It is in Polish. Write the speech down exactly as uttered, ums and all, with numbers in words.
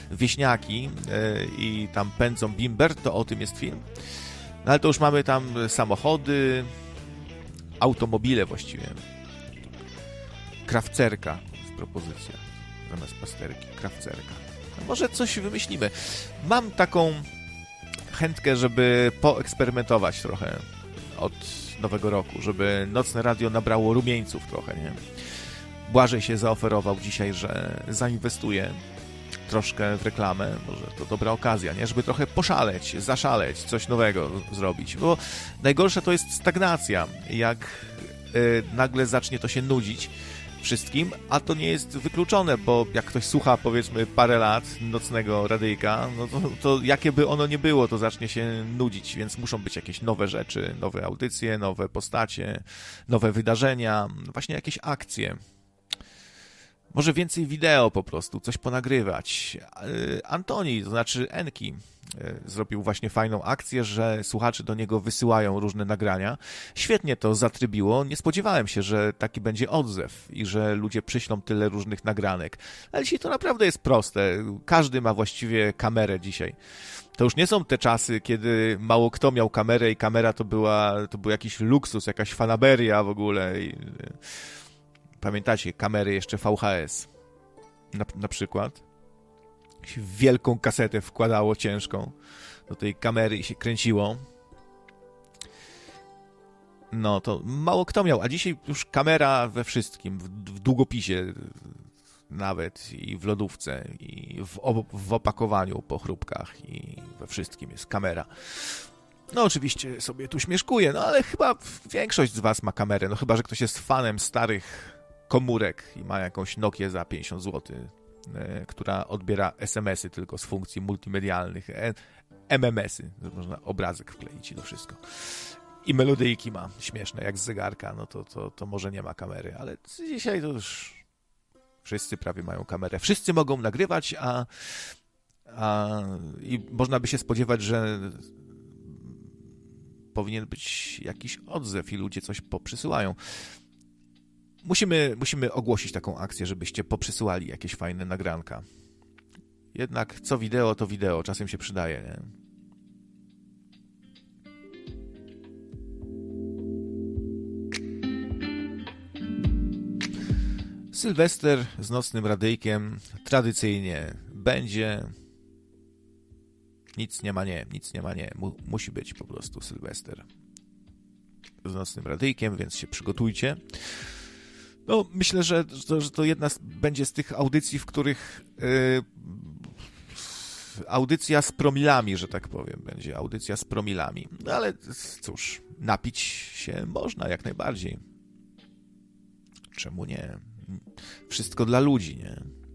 wieśniaki yy, i tam pędzą bimber, to o tym jest film. No ale to już mamy tam samochody, automobile właściwie. Krawcerka w propozycja zamiast pasterki, krawcerka. No może coś wymyślimy. Mam taką chętkę, żeby poeksperymentować trochę od nowego roku, żeby Nocne Radio nabrało rumieńców trochę, nie? Błażej się zaoferował dzisiaj, że zainwestuje troszkę w reklamę, może to dobra okazja, nie? Żeby trochę poszaleć, zaszaleć, coś nowego zrobić, bo najgorsze to jest stagnacja, jak yy, nagle zacznie to się nudzić wszystkim, a to nie jest wykluczone, bo jak ktoś słucha powiedzmy parę lat Nocnego Radyjka, no to, to jakie by ono nie było, to zacznie się nudzić, więc muszą być jakieś nowe rzeczy, nowe audycje, nowe postacie, nowe wydarzenia, właśnie jakieś akcje. Może więcej wideo po prostu, coś ponagrywać. Antoni, to znaczy Enki, zrobił właśnie fajną akcję, że słuchacze do niego wysyłają różne nagrania. Świetnie to zatrybiło. Nie spodziewałem się, że taki będzie odzew i że ludzie przyślą tyle różnych nagranek. Ale dzisiaj to naprawdę jest proste. Każdy ma właściwie kamerę dzisiaj. To już nie są te czasy, kiedy mało kto miał kamerę i kamera to była, to był jakiś luksus, jakaś fanaberia w ogóle. I pamiętacie, kamery jeszcze V H S na, na przykład. Wielką kasetę wkładało ciężką do tej kamery i się kręciło. No to mało kto miał, a dzisiaj już kamera we wszystkim, w, w długopisie nawet i w lodówce i w, op- w opakowaniu po chrupkach i we wszystkim jest kamera. No oczywiście sobie tu śmieszkuję, no ale chyba większość z was ma kamerę, no chyba, że ktoś jest fanem starych komórek i ma jakąś Nokię za pięćdziesiąt złotych, która odbiera es em esy tylko z funkcji multimedialnych, em em esy, można obrazek wkleić i to wszystko. I melodyjki ma śmieszne, jak z zegarka, no to, to, to może nie ma kamery, ale dzisiaj to już wszyscy prawie mają kamerę. Wszyscy mogą nagrywać, a, a i można by się spodziewać, że powinien być jakiś odzew i ludzie coś poprzysyłają. Musimy, musimy ogłosić taką akcję, żebyście poprzysyłali jakieś fajne nagranka. Jednak co wideo, to wideo. Czasem się przydaje, nie? Sylwester z Nocnym Radyjkiem tradycyjnie będzie. Nic nie ma nie, nic nie ma nie. Mu, musi być po prostu Sylwester z Nocnym Radyjkiem, więc się przygotujcie. No, myślę, że to, że to jedna z, będzie z tych audycji, w których yy, audycja z promilami, że tak powiem, będzie audycja z promilami. No ale cóż, napić się można jak najbardziej. Czemu nie? Wszystko dla ludzi, nie?